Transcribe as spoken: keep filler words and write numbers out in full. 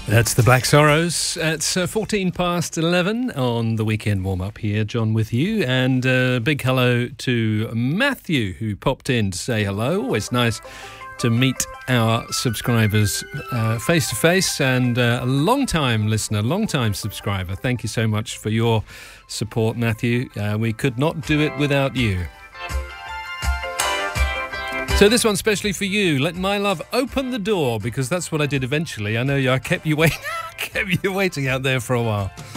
That's the Black Sorrows. It's uh, fourteen past eleven on the weekend warm-up here. John with you. And a uh, big hello to Matthew, who popped in to say hello. Always nice to meet our subscribers uh, face-to-face. And uh, a long-time listener, long-time subscriber. Thank you so much for your support, Matthew. Uh, we could not do it without you. So this one's specially for you. Let my love open the door, because that's what I did eventually. I know I kept you waiting, kept you waiting out there for a while.